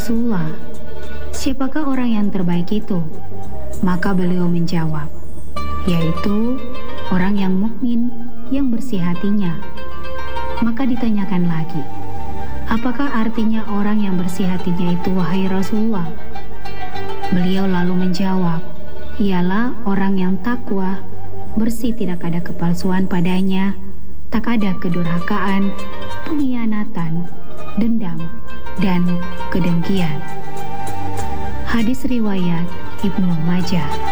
Rasulullah, siapakah orang yang terbaik itu?" Maka beliau menjawab, "Yaitu orang yang mukmin, yang bersih hatinya." Maka ditanyakan lagi, "Apakah artinya orang yang bersih hatinya itu, wahai Rasulullah?" Beliau lalu menjawab, "Ialah orang yang takwa, bersih, tidak ada kepalsuan padanya, tak ada kedurhakaan, pengkhianatan, dendam, dan kedengkian." Hadis riwayat Ibnu Majah.